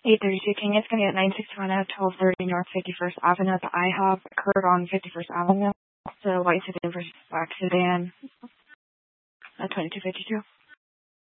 832 King is going to get 961 at 1230 North 51st Avenue. The IHOP occurred on 51st Avenue. So white sedan versus black sedan at 2252.